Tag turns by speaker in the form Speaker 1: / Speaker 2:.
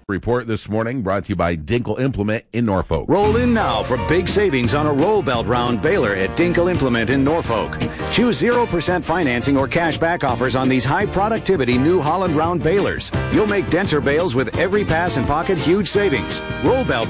Speaker 1: Report this morning brought to you by Dinkle Implement in Norfolk.
Speaker 2: Roll in now for big savings on a roll belt round baler at Dinkle Implement in Norfolk. Choose 0% financing or cash back offers on these high productivity New Holland round balers. You'll make denser bales with every pass and pocket huge savings. Roll belt